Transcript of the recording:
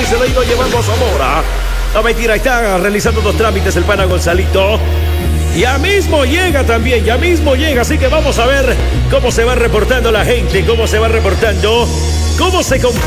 y se lo ha ido llevando a Zamora. No, mentira, está realizando 2 trámites el pana Gonzalito. Ya mismo llega también, ya mismo llega. Así que vamos a ver cómo se va reportando la gente, cómo se va reportando, cómo se